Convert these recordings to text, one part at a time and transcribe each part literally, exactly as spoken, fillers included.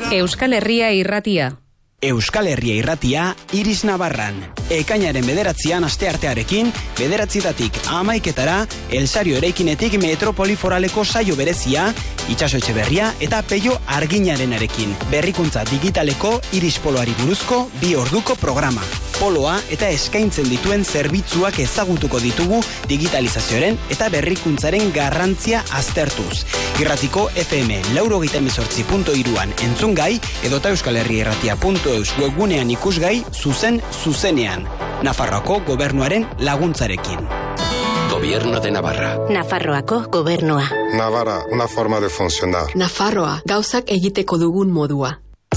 Euskal Herria Irratia. Euskal Herria Irratia, Iris Navarran. Ekainaren bederatzian asteartearekin, bederatzietatik hamaiketara, Elsario eraikinetik Metropoli Foraleko saio berezia, Itxaso Etxeberria eta Peio Arginarenarekin. Berrikuntza digitaleko Iris Poloari buruzko bi orduko programa. Poloa eta eskaintzen dituen zerbitzuak ezagutuko ditugu digitalizazioaren eta berrikuntzaren garrantzia aztertuz. Irratiko F M laurogeita hemezortzi puntu hiruan entzungai edota Euskal Herria Irratia puntu eus webgunean ikusgai zuzen zuzenean. Nafarroako gobernuaren laguntzarekin. Gobierno de Navarra. Nafarroako gobernua. Navarra, una forma de funcionar. Nafarroa, gauzak egiteko dugun modua.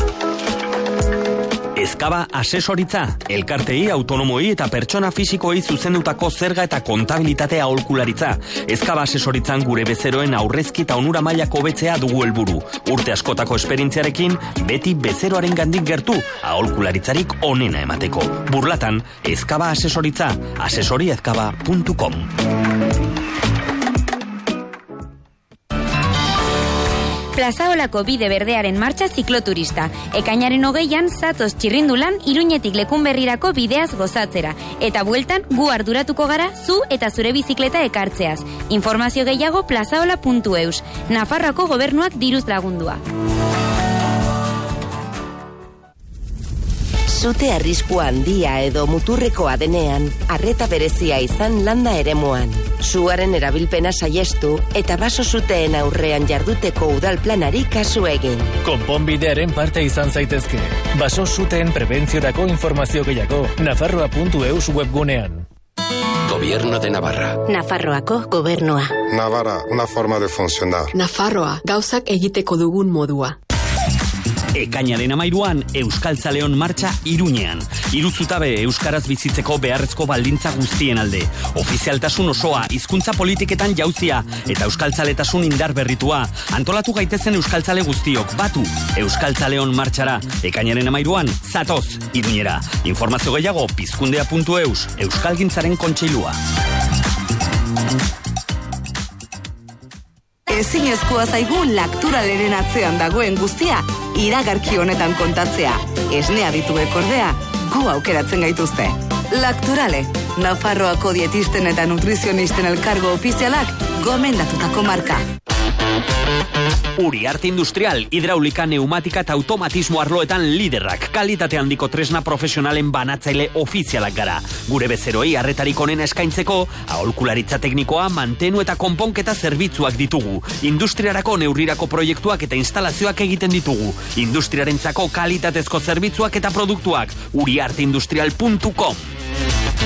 Ezkaba asesoritza, elkartei, autonomoi eta pertsona fisikoei zuzendutako zerga eta kontabilitatea aholkularitza. Ezkaba asesoritzan gure bezeroen aurrezki eta onura mailako hobetzea dugu helburu. Urte askotako esperientziarekin, beti bezeroaren gandik gertu, aholkularitzarik onena emateko. Burlatan, Ezkaba asesoritza, asesoriezkaba puntu com. Plazaolako bide berdearen martxa zikloturista. Ekainaren hogeian, zatoz txirrindulan, Iruñetik Lekunberrirako bideaz gozatzera. Eta bueltan, gu arduratuko gara, zu eta zure bizikleta ekartzeaz. Informazio gehiago plazaola puntu eus. Nafarroako gobernuak diruz lagundua. Zute arriskua handia edo muturrekoa denean, arreta berezia izan landa eremuan. Suaren erabilpena saiestu eta baso zuteen aurrean jarduteko udalplanari kasu egin. Konponbidearen parte izan zaitezke. Baso zuteen prebentziorako informazio gehiago, nafarroa puntu eus webgunean. Gobierno de Navarra. Nafarroako gobernua. Navarra, una forma de funcionar. Nafarroa, gauzak egiteko dugun modua. Ekainaren amairuan, Euskaltzaleon martxa Iruñean. Iruzutabe euskaraz bizitzeko beharrezko baldintza guztien alde. Ofizialtasun osoa, hizkuntza politiketan jauzia eta euskaltzaletasun indar berritua. Antolatu gaitezen euskaltzale guztiok, batu Euskaltzaleon martxara. Ekainaren amairuan, zatoz, Iruñera. Informazio gehiago, pizkundea puntu eus, Euskalgintzaren kontseilua. Ezinezkoa zaigu lakturaleren atzean dagoen guztia iragarki honetan kontatzea. Esnea dituek ordea, gu aukeratzen gaituzte. Lakturale, Nafarroako dietisten eta nutrizionisten elkargo ofizialak gomendatutako marka. Uriarte Industrial, hidraulika, neumatika eta automatismo arloetan liderrak, kalitate handiko tresna profesionalen banatzaile ofizialak gara. Gure bezeroi arretarik onena eskaintzeko, aholkularitza teknikoa, mantenu eta konponketa zerbitzuak ditugu. Industriarako neurrirako proiektuak eta instalazioak egiten ditugu. Industriarentzako kalitatezko zerbitzuak eta produktuak. uriarte industrial puntu com.